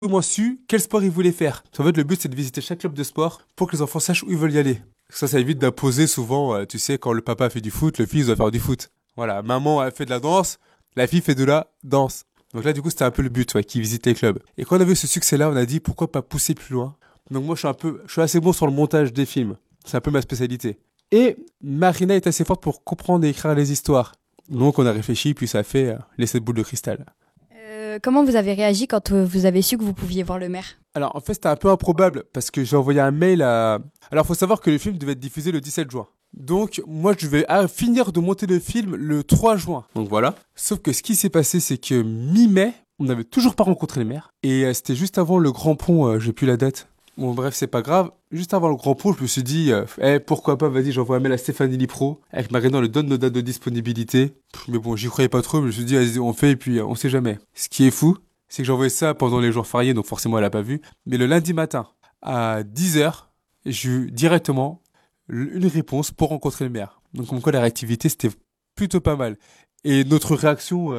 au moins su quel sport ils voulaient faire. En fait, le but, c'est de visiter chaque club de sport pour que les enfants sachent où ils veulent y aller. Ça évite d'imposer souvent, tu sais, quand le papa fait du foot, le fils doit faire du foot. Voilà, maman elle fait de la danse, la fille fait de la danse. Donc là, du coup, c'était un peu le but, qui visitait les clubs. Et quand on a vu ce succès-là, on a dit pourquoi pas pousser plus loin. Donc moi, je suis assez bon sur le montage des films. C'est un peu ma spécialité. Et Marina est assez forte pour comprendre et écrire les histoires. Donc on a réfléchi, puis ça a fait les 7 boules de cristal. Comment vous avez réagi quand vous avez su que vous pouviez voir le maire? Alors en fait, c'était un peu improbable parce que j'ai envoyé un mail à... Alors faut savoir que le film devait être diffusé le 17 juin. Donc moi je vais finir de monter le film le 3 juin. Donc voilà. Sauf que ce qui s'est passé, c'est que mi-mai, on n'avait toujours pas rencontré le maire. Et c'était juste avant le grand pont, j'ai plus la date. Bon bref, c'est pas grave. Juste avant le grand pont, je me suis dit, pourquoi pas, vas-y, j'envoie un mail à Stéphanie Lipro. Avec Marina, on lui donne nos dates de disponibilité. Mais bon, j'y croyais pas trop, mais je me suis dit, vas-y, on fait, et puis on sait jamais. Ce qui est fou, c'est que j'ai envoyé ça pendant les jours fériés, donc forcément elle a pas vu. Mais le lundi matin, à 10h, j'ai eu directement une réponse pour rencontrer le maire. Donc comme quoi la réactivité, c'était plutôt pas mal. Et notre réaction,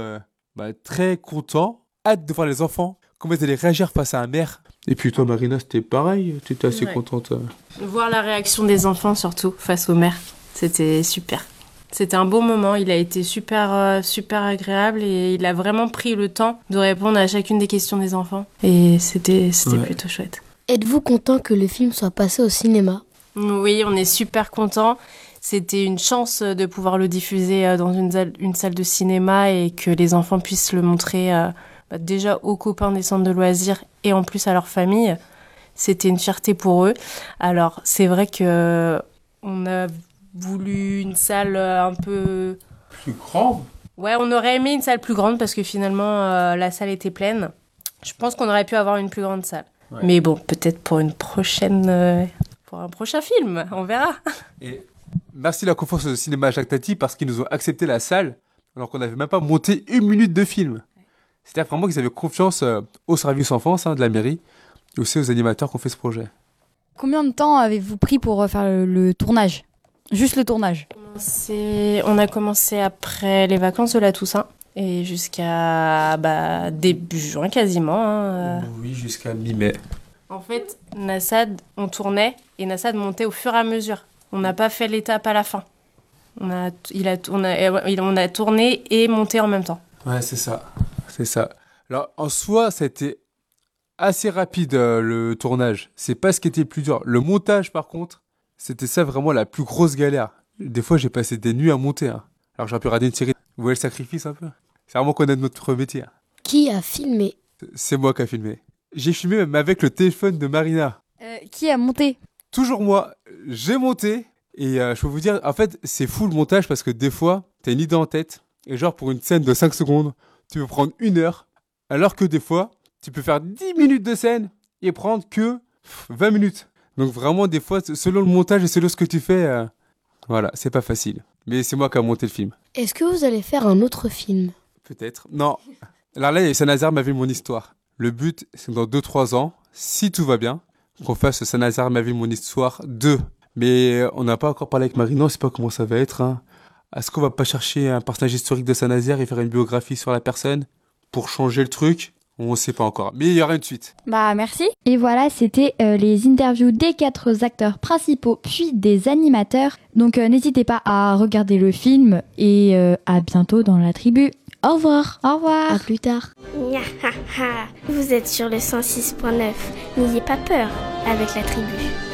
très content, hâte de voir les enfants, comment ils allaient réagir face à un maire. Et puis toi Marina, c'était pareil, tu étais assez contente. Voir la réaction des enfants surtout face au maire, c'était super. C'était un beau moment, il a été super agréable et il a vraiment pris le temps de répondre à chacune des questions des enfants. Et c'était plutôt chouette. Êtes-vous content que le film soit passé au cinéma ? Oui, on est super contents. C'était une chance de pouvoir le diffuser dans une salle de cinéma et que les enfants puissent le montrer déjà aux copains des centres de loisirs et en plus à leur famille. C'était une fierté pour eux. Alors, c'est vrai que on a voulu une salle un peu... Plus grande ? Ouais, on aurait aimé une salle plus grande parce que finalement, la salle était pleine. Je pense qu'on aurait pu avoir une plus grande salle. Ouais. Mais bon, peut-être pour une prochaine... pour un prochain film, on verra. Et merci la confiance au cinéma Jacques Tati parce qu'ils nous ont accepté la salle alors qu'on n'avait même pas monté 1 minute de film. C'est-à-dire vraiment qu'ils avaient confiance au service enfance de la mairie et aussi aux animateurs qui ont fait ce projet. Combien de temps avez-vous pris pour faire le tournage ? Juste le tournage. On a commencé après les vacances de la Toussaint et jusqu'à début juin quasiment. Oui, jusqu'à mi-mai. En fait, Nassad, on tournait et Nassad montait au fur et à mesure. On n'a pas fait l'étape à la fin. On a tourné et monté en même temps. Ouais, c'est ça. Alors, en soi, c'était assez rapide, le tournage. C'est pas ce qui était le plus dur. Le montage, par contre, c'était ça vraiment la plus grosse galère. Des fois, j'ai passé des nuits à monter. Alors, j'aurais pu regarder une série. Vous voyez le sacrifice un peu ? C'est vraiment connaître notre métier. Qui a filmé ? C'est moi qui a filmé. J'ai filmé même avec le téléphone de Marina. Qui a monté ? Toujours moi. J'ai monté. Et je peux vous dire, en fait, c'est fou le montage parce que des fois, t'as une idée en tête. Et genre, pour une scène de 5 secondes, tu peux prendre 1 heure. Alors que des fois, tu peux faire 10 minutes de scène et prendre que 20 minutes. Donc vraiment, des fois, selon le montage et selon ce que tu fais, voilà, c'est pas facile. Mais c'est moi qui ai monté le film. Est-ce que vous allez faire un autre film ? Peut-être. Non. Alors là, Saint-Nazaire m'a vu mon histoire. Le but, c'est que dans 2-3 ans, si tout va bien, qu'on fasse Saint-Nazaire m'a vu mon histoire 2. Mais on n'a pas encore parlé avec Marine, on ne sait pas comment ça va être. Est-ce qu'on va pas chercher un personnage historique de Saint-Nazaire et faire une biographie sur la personne pour changer le truc ? On ne sait pas encore. Mais il y aura une suite. Merci. Et voilà, c'était les interviews des 4 acteurs principaux, puis des animateurs. Donc n'hésitez pas à regarder le film et à bientôt dans la tribu. Au revoir. Au revoir. À plus tard. Vous êtes sur le 106.9. N'ayez pas peur avec la tribu.